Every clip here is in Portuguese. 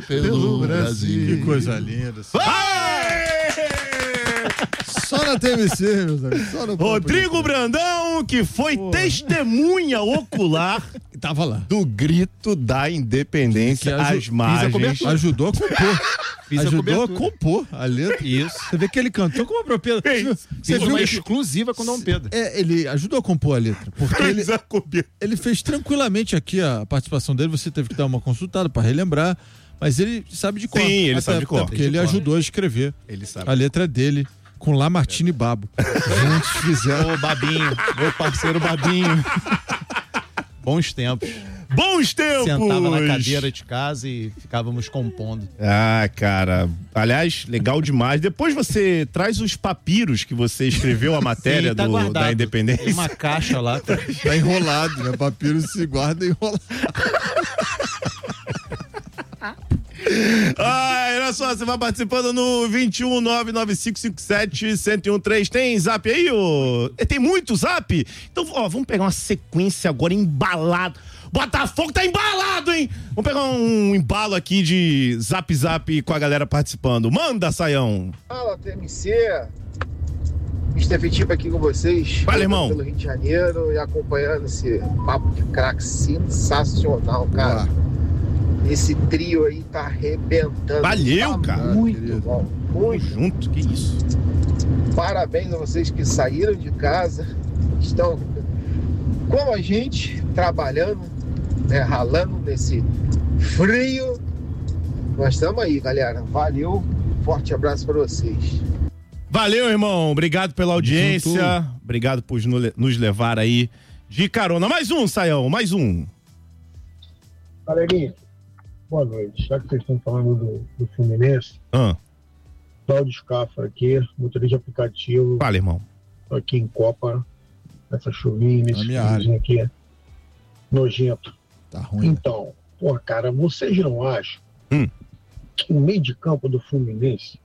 pelo Brasil. Que coisa linda. Só na TMC, meus amigos. Só no Rodrigo Brandão, que foi testemunha ocular tava lá do grito da independência às margens. Ajudou a compor. Ajudou a compor a letra. Isso. Você vê que ele cantou com uma propriedade. Você viu uma exclusiva com o Dom Pedro. Ele ajudou a compor a letra. Porque ele fez tranquilamente aqui a participação dele. Você teve que dar uma consultada para relembrar. Mas ele sabe de cor. Sim, ele sabe de cor. Porque ele ajudou a escrever. Ele sabe. A letra dele. Com Lamartine e Babo. Juntos fizeram. Ô, Babinho, meu parceiro Babinho. Bons tempos. Bons tempos! Sentava na cadeira de casa e ficávamos compondo. Ah, cara. Aliás, legal demais. Depois você traz os papiros que você escreveu a matéria. Sim, tá da independência. Tem uma caixa lá. Tá enrolado, né? Papiro se guarda enrolado. Olha só, você vai participando no 21995571013. Tem zap aí, ô? Tem muito zap? Então, ó, vamos pegar uma sequência agora embalado. Botafogo tá embalado, hein? Vamos pegar um embalo aqui de zap com a galera participando. Manda, Saião. Fala, TMC. Mr. Efetivo aqui com vocês. Fala, irmão. Pelo Rio de Janeiro e acompanhando esse papo de craque sensacional, cara. Esse trio aí tá arrebentando. Valeu, tá cara. Muito bom. Muito junto, que isso. Parabéns a vocês que saíram de casa, estão como a gente, trabalhando, né, ralando nesse frio. Nós estamos aí, galera. Valeu. Forte abraço para vocês. Valeu, irmão. Obrigado pela audiência. Obrigado por nos levar aí de carona. Mais um, Saião. Mais um. Galerinha, boa noite. Já que vocês estão falando do Fluminense, Cláudio Scafa aqui, motorista de aplicativo. Fala, irmão. Tô aqui em Copa, nessa chuvinha, nesse friozinho aqui, nojento. Tá ruim. Então, pô, cara, vocês não acham que o meio de campo do Fluminense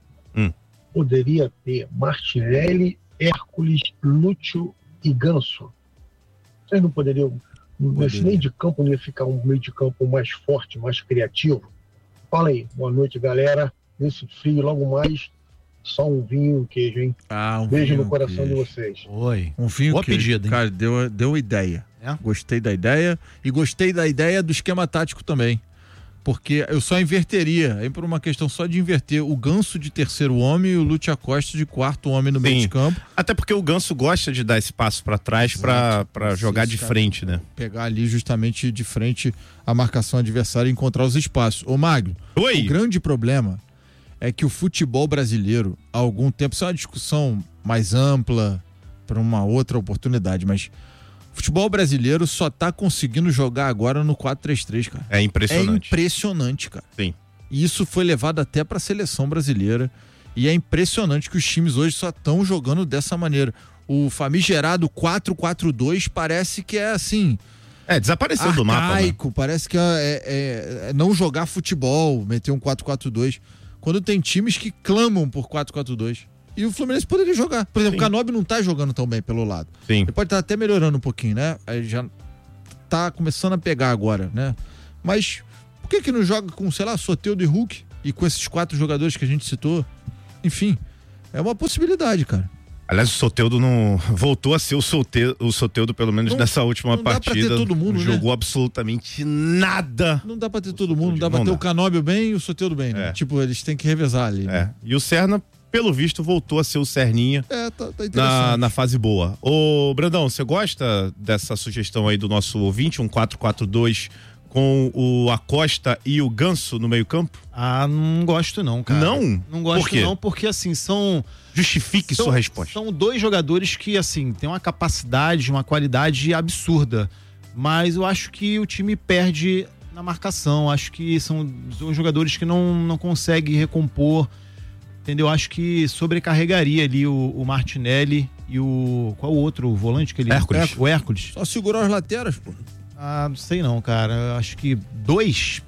poderia ter Martinelli, Hércules, Lúcio e Ganso? Vocês não poderiam... Nesse meio de campo não ia ficar um meio de campo mais forte, mais criativo? Fala aí, boa noite, galera. Nesse frio, logo mais, só um vinho e um queijo, hein? Beijo no coração de vocês. Oi. Um vinho Boa queijo. pedida, hein? Cara, deu ideia. Gostei da ideia e gostei da ideia do esquema tático também. Porque eu só inverteria, aí por uma questão só de inverter o Ganso de terceiro homem e o Lúcio Acosta de quarto homem no meio de campo. Até porque o Ganso gosta de dar esse passo pra trás pra jogar de frente, né? Pegar ali justamente de frente a marcação adversária e encontrar os espaços. Ô Magno, o grande problema é que o futebol brasileiro, há algum tempo, isso é uma discussão mais ampla para uma outra oportunidade, mas o futebol brasileiro só tá conseguindo jogar agora no 4-3-3, cara. É impressionante. É impressionante, cara. Sim. E isso foi levado até pra seleção brasileira. E é impressionante que os times hoje só estão jogando dessa maneira. O famigerado 4-4-2 parece que é assim... desapareceu do mapa, né? Parece que é não jogar futebol, meter um 4-4-2. Quando tem times que clamam por 4-4-2. E o Fluminense poderia jogar. Por exemplo, o Canóbio não tá jogando tão bem pelo lado. Sim. Ele pode estar até melhorando um pouquinho, né? Aí já tá começando a pegar agora, né? Mas por que não joga com, sei lá, Soteldo e Hulk? E com esses 4 jogadores que a gente citou? Enfim, é uma possibilidade, cara. Aliás, o Soteldo não voltou a ser o Soteldo, pelo menos nessa última partida. Não dá pra ter todo mundo, jogou né? absolutamente nada. Não dá pra ter todo mundo, não dá pra ter o Canóbio bem e o Soteldo bem, né? Tipo, eles têm que revezar ali. Né? E o Serna, pelo visto, voltou a ser o Serninha tá interessante. na fase boa. Ô, Brandão, você gosta dessa sugestão aí do nosso ouvinte, um 4-4-2 com o Acosta e o Ganso no meio campo? Não gosto não, cara. Não? Não gosto Por quê? não, porque assim, Justifique sua resposta. São 2 jogadores que, assim, têm uma capacidade, uma qualidade absurda, mas eu acho que o time perde na marcação, acho que são 2 jogadores que não conseguem recompor, entendeu? Acho que sobrecarregaria ali o Martinelli e qual o outro volante que ele... Hércules. O Hércules. Só segurar as lateras, pô. Não sei não, cara. Eu acho que 2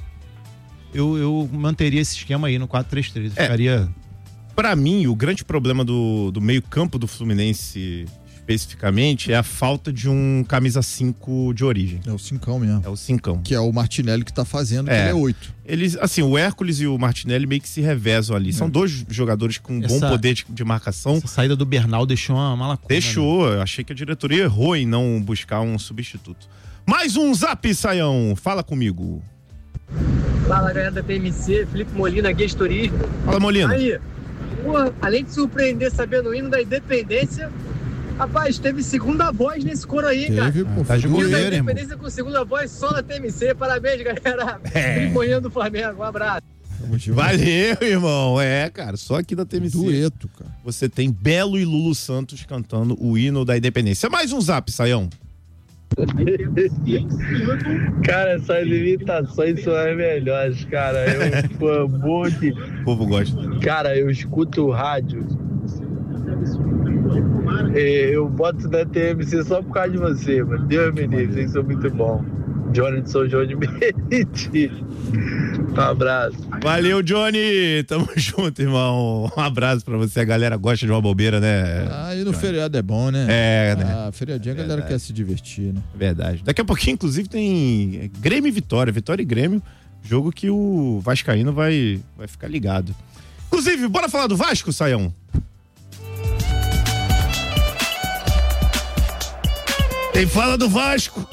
eu manteria esse esquema aí no 4-3-3. Ficaria... Pra mim, o grande problema do meio campo do Fluminense, especificamente, é a falta de um camisa 5 de origem. É o 5 mesmo. É o 5. Que é o Martinelli que tá fazendo, que ele é 8. Eles, assim, o Hércules e o Martinelli meio que se revezam ali. São dois jogadores com bom poder de marcação. Essa saída do Bernal deixou uma malacona. Deixou. Eu achei que a diretoria errou em não buscar um substituto. Mais um zap, Saião. Fala comigo. Fala, galera da PMC, Felipe Molina, guia de turismo. Fala, Molina. Aí, porra, além de surpreender sabendo o hino da Independência, rapaz, teve segunda voz nesse coro aí, cara. Tá de O hino da goleiro, irmão. Independência com segunda voz só na TMC. Parabéns, galera. Felipe Molina do Flamengo, um abraço. Valeu, irmão. Cara, só aqui da TMC. Dueto, cara. Você tem Belo e Lulu Santos cantando o hino da Independência. Mais um zap, Saião. Cara, essas imitações são as melhores, cara. O povo gosta. Cara, eu escuto o rádio. Eu boto na TMC só por causa de você, mano. Deus me livre, vocês são muito bons. Johnny de São João de Meriti. Um abraço. Valeu, Johnny. Tamo junto, irmão. Um abraço pra você. A galera gosta de uma bobeira, né? E no feriado é bom, né? Né? Feriadinho a galera quer se divertir, né? Verdade. Daqui a pouquinho, inclusive, tem Grêmio e Vitória. Vitória e Grêmio. Jogo que o vascaíno vai ficar ligado. Inclusive, bora falar do Vasco, Saião? Quem fala do Vasco?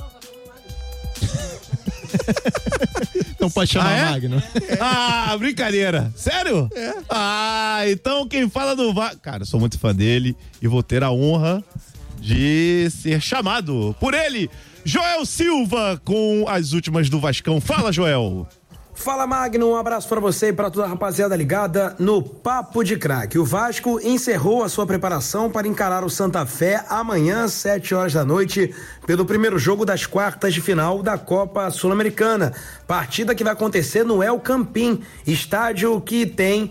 Então pode chamar Magno. Brincadeira. Sério? Então quem fala do Vasco... Cara, eu sou muito fã dele e vou ter a honra de ser chamado por ele, Joel Silva, com as últimas do Vascão. Fala, Joel. Fala, Magno, um abraço pra você e pra toda a rapaziada ligada no Papo de Craque. O Vasco encerrou a sua preparação para encarar o Santa Fé amanhã, 7 horas da noite, pelo primeiro jogo das quartas de final da Copa Sul-Americana. Partida que vai acontecer no El Campín, estádio que tem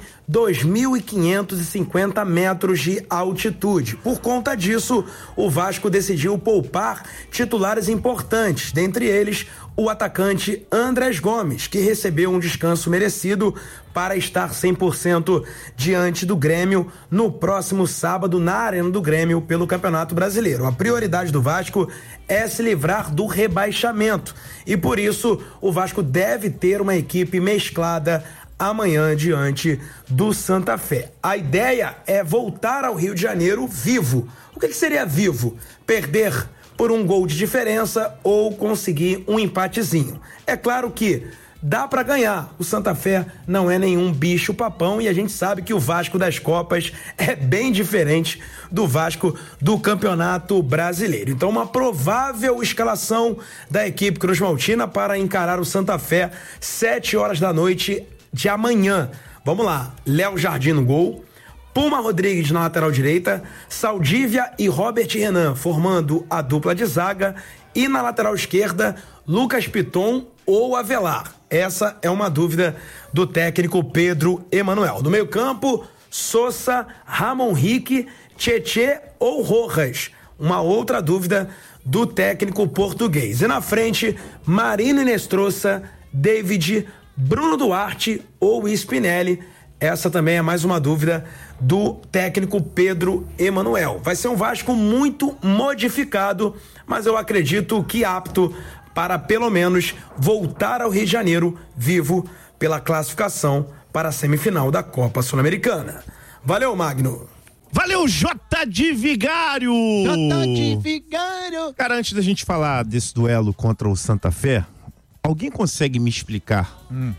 2.550 metros de altitude. Por conta disso, o Vasco decidiu poupar titulares importantes, dentre eles o atacante Andrés Gomes, que recebeu um descanso merecido para estar 100% diante do Grêmio no próximo sábado na Arena do Grêmio pelo Campeonato Brasileiro. A prioridade do Vasco é se livrar do rebaixamento e por isso o Vasco deve ter uma equipe mesclada amanhã diante do Santa Fé. A ideia é voltar ao Rio de Janeiro vivo. O que seria vivo? Perder por um gol de diferença ou conseguir um empatezinho. É claro que dá para ganhar. O Santa Fé não é nenhum bicho papão e a gente sabe que o Vasco das Copas é bem diferente do Vasco do Campeonato Brasileiro. Então, uma provável escalação da equipe cruzmaltina para encarar o Santa Fé 7 horas da noite de amanhã. Vamos lá. Léo Jardim no gol. Puma Rodrigues na lateral direita, Saldívia e Robert Renan formando a dupla de zaga e na lateral esquerda, Lucas Piton ou Avelar. Essa é uma dúvida do técnico Pedro Emanuel. No meio campo, Sousa, Ramon Rique, Tietê ou Rojas. Uma outra dúvida do técnico português. E na frente, Marino Inestrosa, David, Bruno Duarte ou Spinelli. Essa também é mais uma dúvida do técnico Pedro Emanuel. Vai ser um Vasco muito modificado, mas eu acredito que apto para pelo menos voltar ao Rio de Janeiro vivo pela classificação para a semifinal da Copa Sul-Americana. Valeu, Magno. Valeu, J de Vigário! J de Vigário! Cara, antes da gente falar desse duelo contra o Santa Fé, alguém consegue me explicar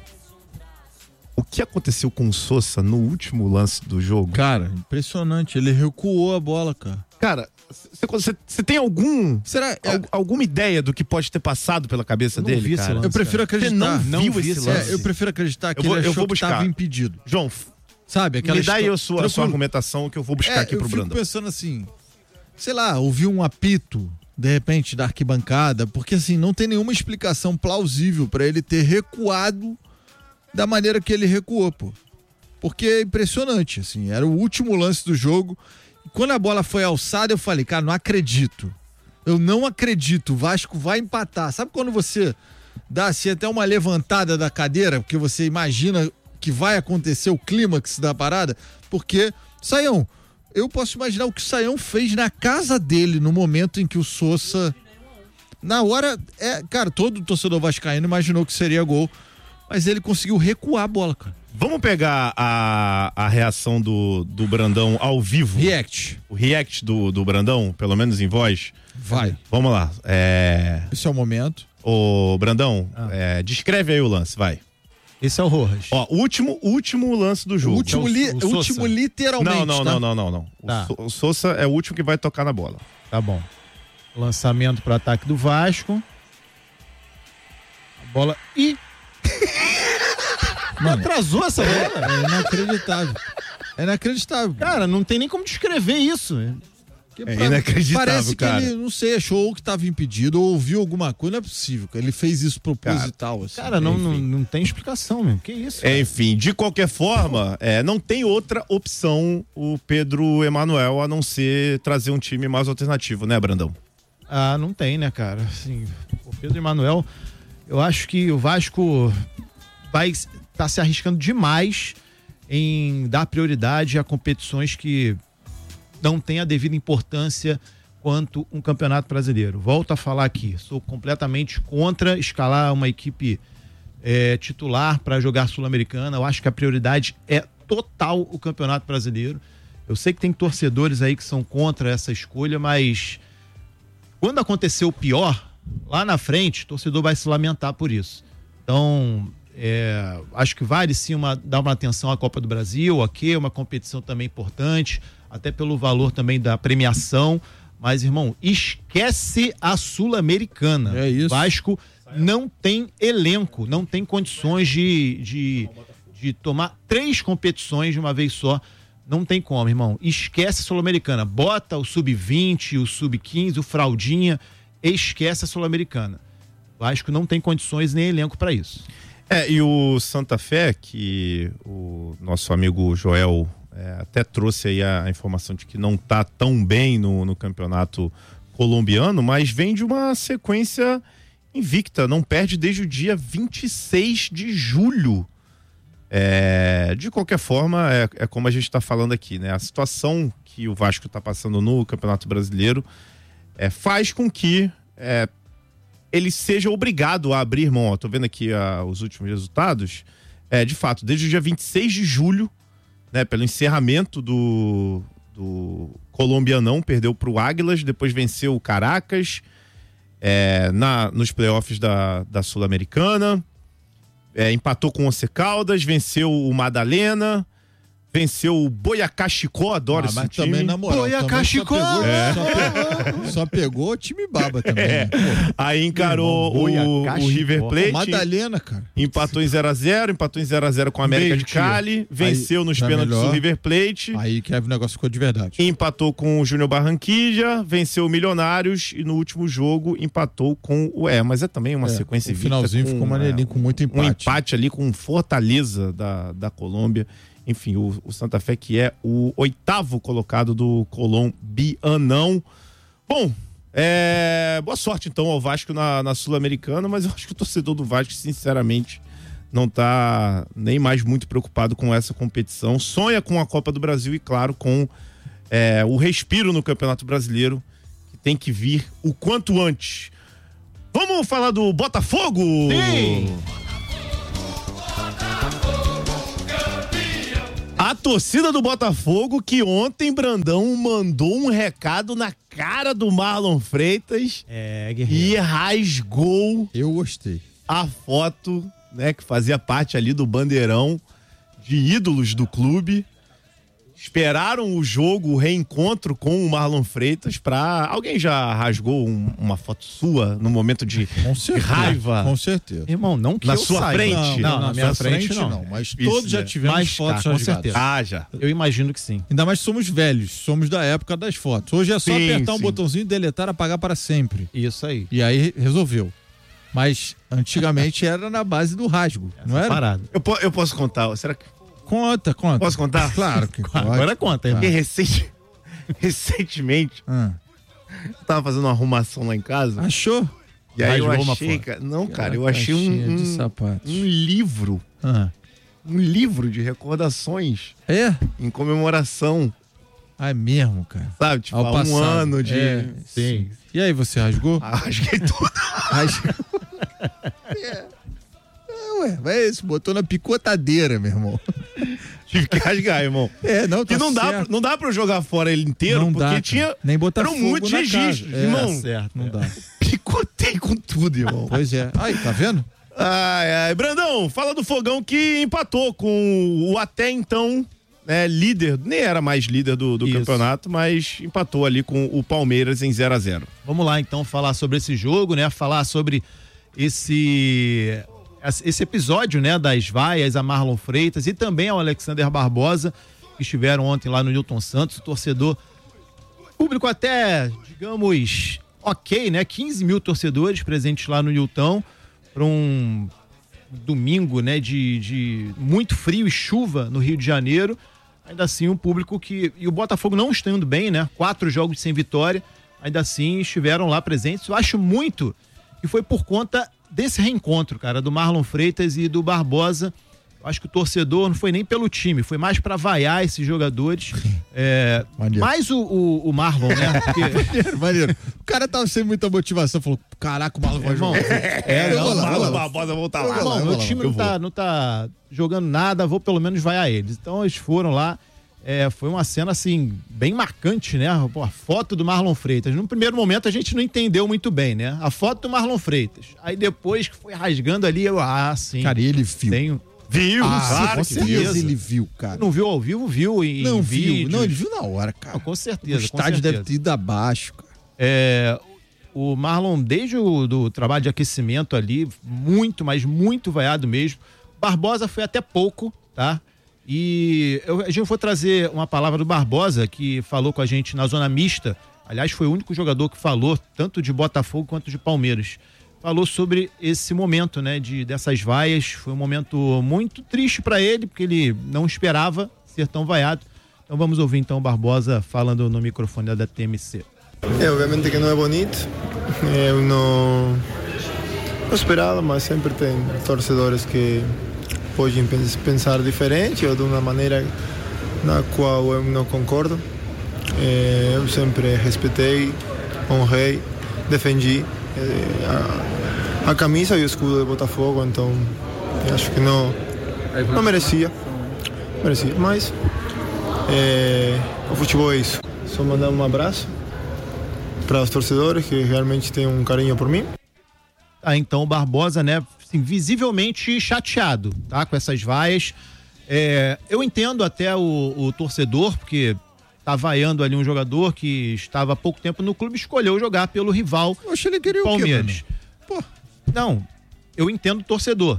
o que aconteceu com o Sousa no último lance do jogo? Cara, impressionante. Ele recuou a bola, cara. Cara, você tem alguma ideia do que pode ter passado pela cabeça dele, cara? Eu prefiro acreditar. Você não viu esse lance? Eu prefiro acreditar que ele achou que estava impedido. João, sabe, aquela me dá aí a sua argumentação que eu vou buscar aqui pro Brandão. Eu fico pensando assim, sei lá, ouvi um apito, de repente, da arquibancada, porque assim, não tem nenhuma explicação plausível para ele ter recuado da maneira que ele recuou, pô. Porque é impressionante, assim, era o último lance do jogo. Quando a bola foi alçada, eu falei, cara, não acredito. Eu não acredito, o Vasco vai empatar. Sabe quando você dá assim até uma levantada da cadeira, porque você imagina que vai acontecer o clímax da parada? Porque, Saião, eu posso imaginar o que o Saião fez na casa dele no momento em que o Sousa... Na hora, cara, todo torcedor vascaíno imaginou que seria gol, mas ele conseguiu recuar a bola, cara. Vamos pegar a reação do Brandão ao vivo? React. O react do Brandão, pelo menos em voz? Vai. Vamos lá. Esse é o momento. Ô, Brandão, descreve aí o lance, vai. Esse é o Rojas. Ó, último lance do jogo. O último literalmente. Não. Tá. O Sousa é o último que vai tocar na bola. Tá bom. Lançamento para ataque do Vasco. A bola. Ih! Mano, atrasou essa bola. É inacreditável. Cara, não tem nem como descrever isso. Inacreditável, parece cara. que ele, não sei, achou que estava impedido ou ouviu alguma coisa. Não é possível. Ele fez isso proposital. Assim. Cara, não tem explicação, meu. Que isso? Enfim, de qualquer forma, não tem outra opção o Pedro Emanuel a não ser trazer um time mais alternativo, né, Brandão? Ah, não tem, né, cara? Assim, o Pedro Emanuel, eu acho que o Vasco vai estar se arriscando demais em dar prioridade a competições que não têm a devida importância quanto um campeonato brasileiro. Volto a falar aqui, sou completamente contra escalar uma equipe titular para jogar Sul-Americana. Eu acho que a prioridade é total o campeonato brasileiro. Eu sei que tem torcedores aí que são contra essa escolha, mas quando acontecer o pior, lá na frente, o torcedor vai se lamentar por isso. Então, acho que vale sim dar uma atenção à Copa do Brasil, ok, uma competição também importante, até pelo valor também da premiação. Mas, irmão, esquece a Sul-Americana. É isso. Vasco não tem elenco, não tem condições de tomar 3 competições de uma vez só. Não tem como, irmão. Esquece a Sul-Americana. Bota o Sub-20, o Sub-15, o Fraldinha. Esquece a Sul-Americana. Vasco não tem condições nem elenco para isso. E o Santa Fé, que o nosso amigo Joel até trouxe aí a informação de que não tá tão bem no campeonato colombiano, mas vem de uma sequência invicta. Não perde desde o dia 26 de julho. De qualquer forma, é como a gente está falando aqui, né? A situação que o Vasco está passando no Campeonato Brasileiro faz com que ele seja obrigado a abrir mão. Estou vendo aqui os últimos resultados. De fato, desde o dia 26 de julho, né, pelo encerramento do Colombianão, perdeu para o Águilas, depois venceu o Caracas nos playoffs da Sul-Americana. Empatou com o Once Caldas, venceu o Madalena, venceu o Boyacá Chicó, adoro esse time. Também, na moral, Boyacá Chicó! Só pegou o time baba também. Né? Aí encarou o River Plate. Madalena, cara. Empatou em 0x0, empatou em 0x0 com a América de Cali, venceu nos pênaltis o River Plate. Aí que o negócio ficou de verdade. Empatou com o Júnior Barranquilla, venceu o Milionários e no último jogo empatou com o mas também uma sequência invicta. No finalzinho ficou maneirinho, com muito empate. Um empate ali com Fortaleza da Colômbia. Enfim, o Santa Fé, que é o 8º colocado do Colombianão. Bom, boa sorte então ao Vasco na Sul-Americana, mas eu acho que o torcedor do Vasco, sinceramente, não tá nem mais muito preocupado com essa competição. Sonha com a Copa do Brasil e, claro, com o respiro no Campeonato Brasileiro, que tem que vir o quanto antes. Vamos falar do Botafogo? Sim! A torcida do Botafogo, que ontem, Brandão, mandou um recado na cara do Marlon Freitas e rasgou. Eu gostei. A foto, né, que fazia parte ali do bandeirão de ídolos do clube. Esperaram o jogo, o reencontro com o Marlon Freitas pra... Alguém já rasgou uma foto sua no momento de raiva? Com certeza. Irmão, não que na eu sua saiba. frente? Não, na minha frente não. Mas todos já tivemos fotos com certeza. Já. Eu imagino que sim. Ainda mais somos velhos, somos da época das fotos. Hoje é só apertar um botãozinho, deletar, apagar para sempre. Isso aí. E aí resolveu. Mas antigamente era na base do rasgo, não era? Parado. Eu posso contar, será que... Conta. Posso contar? Claro que pode. Agora conta. Porque recentemente, eu tava fazendo uma arrumação lá em casa. Achou? E aí eu achei, cara... Não, cara, eu achei um livro. Um livro de recordações. Em comemoração Ah, é mesmo, cara? Sabe, tipo, há um ano de... Sim. E aí, você rasgou? Rasguei tudo. Ué, vai isso, botou na picotadeira, meu irmão. Tive que rasgar, irmão. Não, tá certo. Não dá pra eu jogar fora ele inteiro, não porque dá, tinha... Nem botar eram fogo muitos na registros, casa. irmão. Tá certo, não dá. Picotei com tudo, irmão. Pois é. Aí, tá vendo? Ai, Brandão, fala do Fogão que empatou com o até então líder, nem era mais líder do campeonato, mas empatou ali com o Palmeiras em 0-0. Vamos lá, então, falar sobre esse jogo, né? Falar sobre esse episódio, né? Das vaias a Marlon Freitas e também ao Alexander Barbosa, que estiveram ontem lá no Newton Santos, o torcedor público até, digamos, ok, né? 15 mil torcedores presentes lá no Newton para um domingo, né? De muito frio e chuva no Rio de Janeiro. Ainda assim, um público e o Botafogo não está indo bem, né? 4 jogos sem vitória, ainda assim estiveram lá presentes. Eu acho muito que foi por conta desse reencontro, cara, do Marlon Freitas e do Barbosa. Eu acho que o torcedor não foi nem pelo time, foi mais pra vaiar esses jogadores. Mais o Marlon, né? Porque... Maneiro. O cara tava sem muita motivação, falou, caraca, o Marlon vai jogar. O Marlon Barbosa voltar lá. Meu time não tá jogando nada, vou pelo menos vaiar eles. Então eles foram lá, foi uma cena assim, bem marcante, né? Pô, a foto do Marlon Freitas. No primeiro momento a gente não entendeu muito bem, né? A foto do Marlon Freitas. Aí depois que foi rasgando ali, sim. Cara, ele viu. Viu, claro, com certeza ele viu, cara. Não viu ao vivo, viu em não vídeo. Não, ele viu na hora, cara. Não, com certeza. O estádio deve ter ido abaixo, cara. O Marlon, desde o trabalho de aquecimento ali, muito, mas muito vaiado mesmo. Barbosa foi até pouco, tá? E a gente foi trazer uma palavra do Barbosa, que falou com a gente na zona mista. Aliás, foi o único jogador que falou, tanto de Botafogo quanto de Palmeiras. Falou sobre esse momento, né, dessas vaias. Foi um momento muito triste para ele, porque ele não esperava ser tão vaiado. Então vamos ouvir então o Barbosa falando no microfone da TMC. Obviamente que não é bonito. Eu não esperava, mas sempre tem torcedores que podem pensar diferente ou de uma maneira na qual eu não concordo. Eu sempre respeitei, honrei, defendi a camisa e o escudo do Botafogo, então acho que não merecia, mas o futebol é isso. Só mandar um abraço para os torcedores que realmente têm um carinho por mim. Então o Barbosa, né, assim, visivelmente chateado, tá, com essas vaias. Eu entendo até o torcedor, porque tá vaiando ali um jogador que estava há pouco tempo no clube, escolheu jogar pelo rival Palmeiras. Pô. Não, eu entendo o torcedor.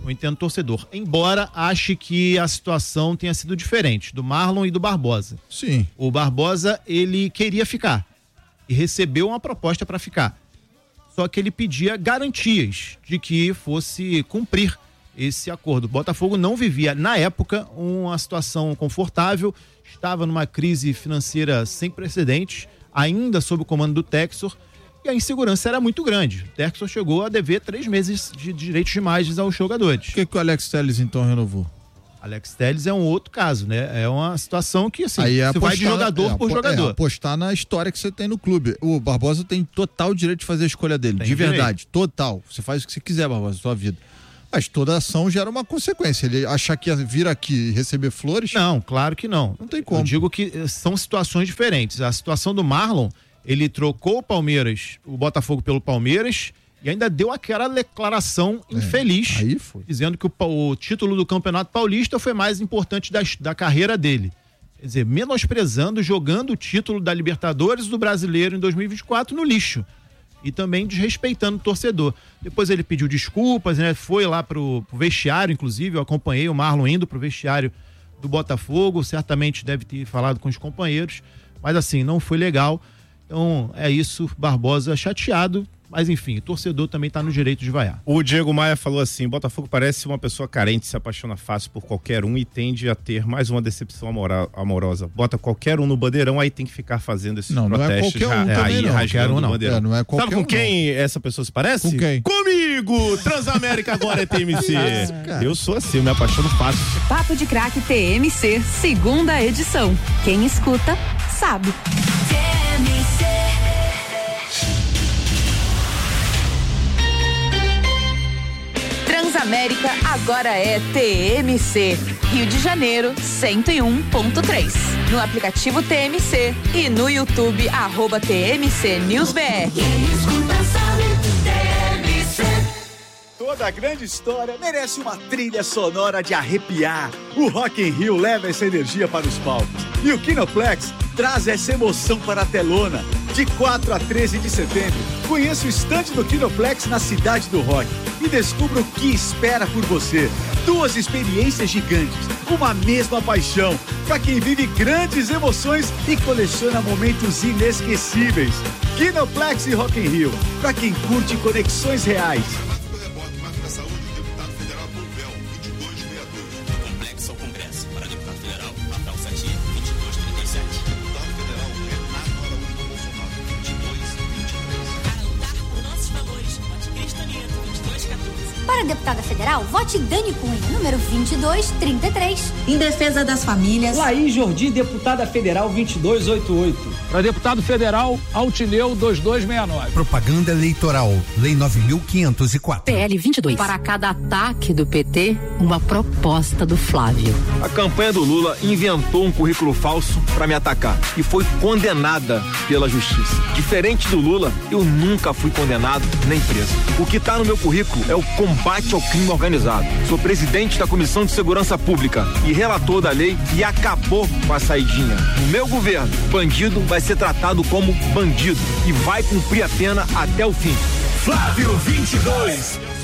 Embora ache que a situação tenha sido diferente do Marlon e do Barbosa. Sim. O Barbosa, ele queria ficar e recebeu uma proposta para ficar. Só que ele pedia garantias de que fosse cumprir esse acordo. O Botafogo não vivia, na época, uma situação confortável, estava numa crise financeira sem precedentes, ainda sob o comando do Textor, e a insegurança era muito grande. O Textor chegou a dever 3 meses de direitos de imagens aos jogadores. Por que o Alex Telles então renovou? Alex Telles é um outro caso, né? É uma situação que, assim, você vai de jogador por jogador. Apostar na história que você tem no clube. O Barbosa tem total direito de fazer a escolha dele, de verdade, total. Você faz o que você quiser, Barbosa, na sua vida. Mas toda ação gera uma consequência. Ele achar que ia vir aqui e receber flores... Não, claro que não. Não tem como. Eu digo que são situações diferentes. A situação do Marlon, ele trocou o Botafogo pelo Palmeiras e ainda deu aquela declaração infeliz, aí foi. Dizendo que o título do Campeonato Paulista foi mais importante da carreira dele. Quer dizer, menosprezando, jogando o título da Libertadores do Brasileiro em 2024 no lixo. E também desrespeitando o torcedor. Depois ele pediu desculpas, né? Foi lá pro vestiário, inclusive, eu acompanhei o Marlon indo pro vestiário do Botafogo, certamente deve ter falado com os companheiros, mas assim, não foi legal. Então é isso, Barbosa chateado, mas enfim, o torcedor também tá no direito de vaiar. O Diego Maia falou assim: Botafogo parece uma pessoa carente, se apaixona fácil por qualquer um e tende a ter mais uma decepção amorosa. Bota qualquer um no bandeirão, aí tem que ficar fazendo esses protestos. Não é qualquer um também, não. Não é qualquer Sabe com quem essa pessoa se parece? Com quem? Comigo! amigo. Transamérica agora é TMC. Eu sou assim, eu me apaixono fácil. Papo de Craque TMC, segunda edição. Quem escuta, sabe. TMC. Transamérica agora é TMC. Rio de Janeiro, 101.3. No aplicativo TMC e no YouTube, @TMC News BR. Toda grande história merece uma trilha sonora de arrepiar. O Rock in Rio leva essa energia para os palcos. E o Kinoplex traz essa emoção para a telona. De 4 a 13 de setembro, conheça o estande do Kinoplex na Cidade do Rock e descubra o que espera por você. 2 experiências gigantes, uma mesma paixão, para quem vive grandes emoções e coleciona momentos inesquecíveis. Kinoplex e Rock in Rio, para quem curte conexões reais. Para deputada federal, vote Dani Cunha, número 2233. Em defesa das famílias, Laís Jordi, deputada federal 2288. Para deputado federal, Altineu 2269. Propaganda eleitoral, Lei 9.504. PL 22. Para cada ataque do PT, uma proposta do Flávio. A campanha do Lula inventou um currículo falso para me atacar e foi condenada pela justiça. Diferente do Lula, eu nunca fui condenado nem preso. O que está no meu currículo é o combate ao crime organizado. Sou presidente da Comissão de Segurança Pública e relator da lei e acabou com a saidinha. No meu governo, bandido vai ser tratado como bandido e vai cumprir a pena até o fim. Flávio 22.